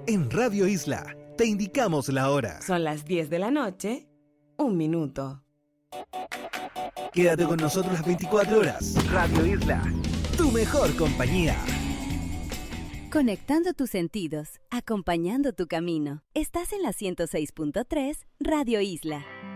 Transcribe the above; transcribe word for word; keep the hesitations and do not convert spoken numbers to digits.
En Radio Isla, te indicamos la hora. Son las diez de la noche, un minuto. Quédate con nosotros las veinticuatro horas. Radio Isla, tu mejor compañía. Conectando tus sentidos, acompañando tu camino. Estás en la ciento seis punto tres, Radio Isla.